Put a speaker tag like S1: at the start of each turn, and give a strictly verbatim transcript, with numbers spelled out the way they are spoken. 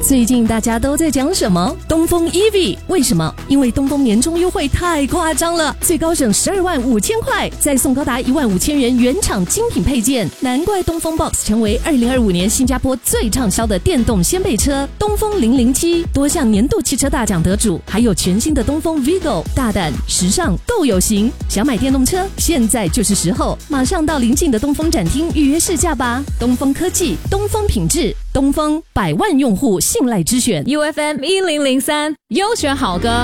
S1: 最近大家都在讲什么？东风 E V， 为什么？因为东风年终优惠太夸张了，最高省十二万五千块，再送高达一万五千元原厂精品配件，难怪东风 Box 成为二零二五年新加坡最畅销的电动掀背车。东风零零七多项年度汽车大奖得主，还有全新的东风 Vigo， 大胆、时尚、够有型。想买电动车，现在就是时候，马上到邻近的东风展厅预约试驾吧。东风科技，东风品质，东风百万用户信赖之选
S2: U F M 一零零三优选好歌。